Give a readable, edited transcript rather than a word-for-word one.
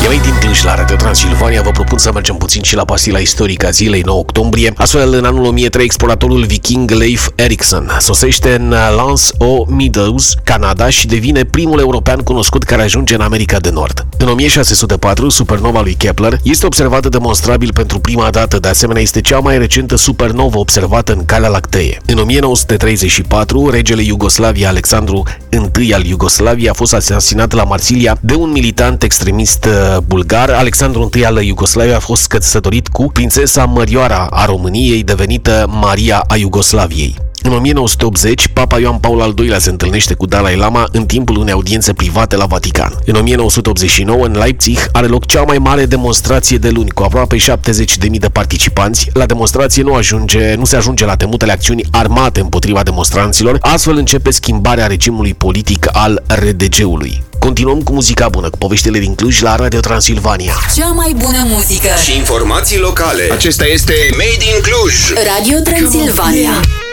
Made in Cluj la Radio Transilvania. Vă propun să mergem puțin și la pastila istorică a zilei 9 octombrie. Astfel, în anul 1003, exploratorul viking Leif Erikson sosește în L'Anse aux Meadows, Canada, și devine primul european cunoscut care ajunge în America de Nord. În 1604, supernova lui Kepler este observată demonstrabil pentru prima dată. De asemenea, este cea mai recentă supernovă observată în Calea Lactee. În 1934, regele Iugoslavia Alexandru I al Iugoslaviei a fost asasinat la Marsilia de un militant extremist bulgar. Alexandru I al Iugoslaviei a fost căsătorit cu prințesa Mărioara a României, devenită Maria a Iugoslaviei. În 1980, Papa Ioan Paul al II-lea se întâlnește cu Dalai Lama în timpul unei audiențe private la Vatican. În 1989, în Leipzig, are loc cea mai mare demonstrație de luni, cu aproape 70.000 de participanți. La demonstrație nu se ajunge la temutele acțiuni armate împotriva demonstranților, astfel începe schimbarea regimului politic al RDG-ului. Continuăm cu muzica bună, cu poveștile din Cluj la Radio Transilvania. Cea mai bună muzică și informații locale. Acesta este Made in Cluj. Radio Transilvania.